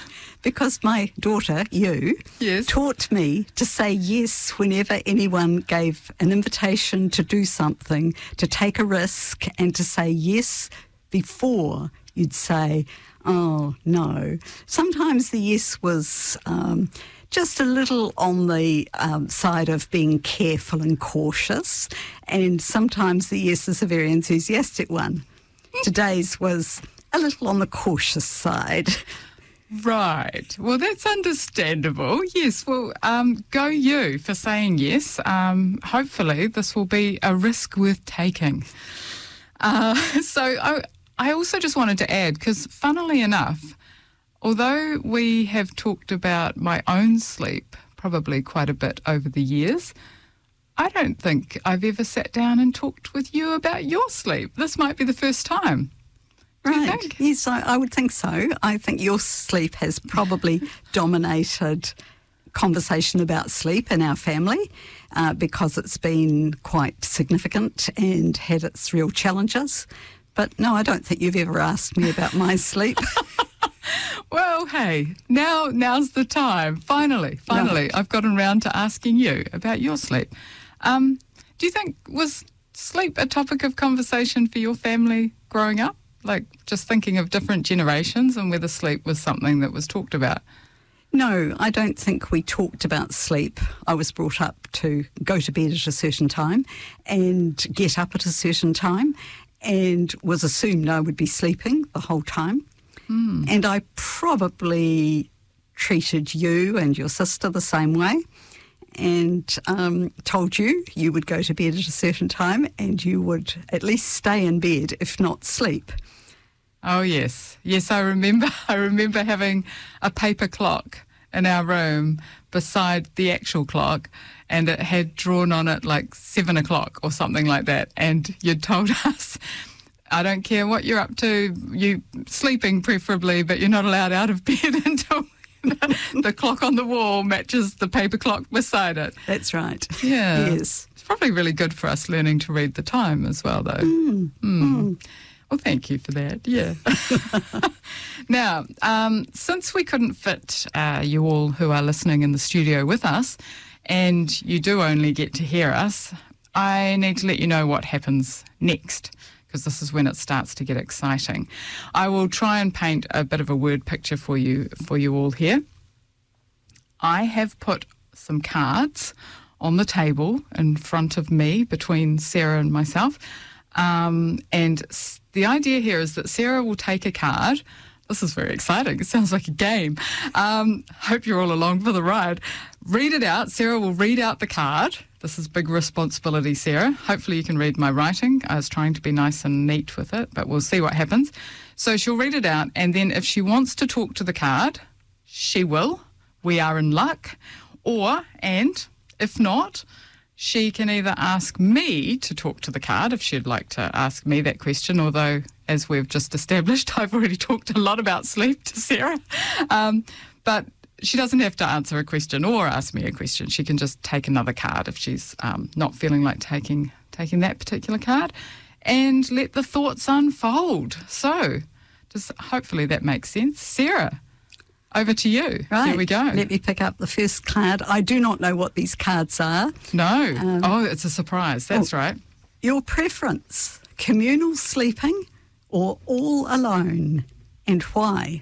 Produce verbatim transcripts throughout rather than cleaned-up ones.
Because my daughter, you, Yes. taught me to say yes whenever anyone gave an invitation to do something, to take a risk, and to say yes before you'd say, oh, no. Sometimes the yes was um, just a little on the um, side of being careful and cautious, and sometimes the yes is a very enthusiastic one. Today's was a little on the cautious side. Right. Well, that's understandable. Yes. Well, um, go you for saying yes. Um, hopefully this will be a risk worth taking. Uh, so I, I also just wanted to add, because funnily enough, although we have talked about my own sleep probably quite a bit over the years, I don't think I've ever sat down and talked with you about your sleep. This might be the first time. Do you Right. think? Yes, I, I would think so. I think your sleep has probably dominated conversation about sleep in our family uh, because it's been quite significant and had its real challenges. But no, I don't think you've ever asked me about my sleep. Well, hey, now now's the time. Finally, finally, Right. I've gotten round to asking you about your sleep. Um, do you think, was sleep a topic of conversation for your family growing up? Like just thinking of different generations and whether sleep was something that was talked about? No, I don't think we talked about sleep. I was brought up to go to bed at a certain time and get up at a certain time, and was assumed I would be sleeping the whole time. Mm. And I probably treated you and your sister the same way, and um, told you you would go to bed at a certain time and you would at least stay in bed, if not sleep. Oh, yes. Yes, I remember I remember having a paper clock in our room beside the actual clock, and it had drawn on it like seven o'clock or something like that, and you'd told us, I don't care what you're up to, you sleeping preferably, but you're not allowed out of bed until the clock on the wall matches the paper clock beside it. That's right. Yeah. Yes. It's probably really good for us learning to read the time as well, though. Mm. Mm. Mm. Well, thank you for that, yeah. Now, um, since we couldn't fit uh, you all who are listening in the studio with us, and you do only get to hear us, I need to let you know what happens next, because this is when it starts to get exciting. I will try and paint a bit of a word picture for you, for you all here. I have put some cards on the table in front of me between Sarah and myself. Um, and s- the idea here is that Sarah will take a card. This is very exciting. It sounds like a game. Um, hope you're all along for the ride. Read it out. Sarah will read out the card. This is big responsibility, Sarah. Hopefully you can read my writing. I was trying to be nice and neat with it, but we'll see what happens. So she'll read it out, and then if she wants to talk to the card, she will. We are in luck. Or, and if not, she can either ask me to talk to the card if she'd like to ask me that question, although, as we've just established, I've already talked a lot about sleep to Sarah. Um, but she doesn't have to answer a question or ask me a question. She can just take another card if she's um, not feeling like taking taking that particular card, and let the thoughts unfold. So, just hopefully that makes sense. Sarah, over to you. Right. Here we go. Let me pick up the first card. I do not know what these cards are. No. Um, oh, it's a surprise. That's oh. right. Your preference, communal sleeping or all alone, and why?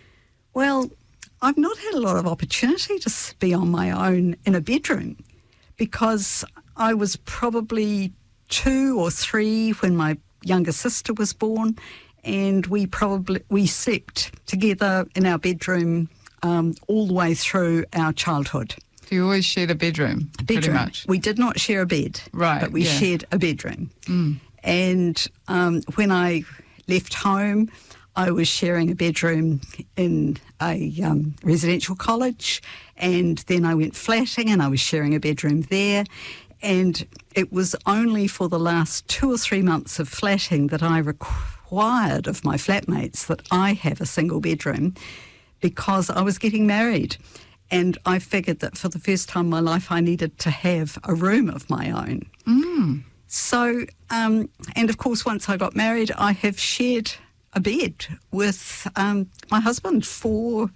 Well, I've not had a lot of opportunity to s- be on my own in a bedroom, because I was probably two or three when my younger sister was born, and we probably we slept together in our bedroom um, all the way through our childhood. So you always share the bedroom, pretty Bedroom. much. We did not share a bed, Right, but we yeah. shared a bedroom. Mm. And um, when I left home, I was sharing a bedroom in a um, residential college, and then I went flatting and I was sharing a bedroom there. And it was only for the last two or three months of flatting that I required of my flatmates that I have a single bedroom, because I was getting married. And I figured that for the first time in my life I needed to have a room of my own. Mm. So, um, and of course, once I got married, I have shared a bed with um, my husband for